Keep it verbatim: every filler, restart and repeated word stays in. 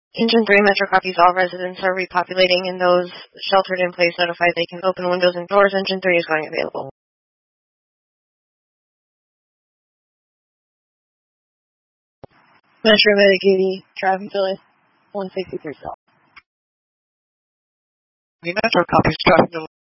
Engine three, Metro copies. All residents are repopulating, and those sheltered in place notified they can open windows and doors. Engine three is going available. Metro Medicaid, traffic delay, one sixty-three south. The Metro copies traffic delay.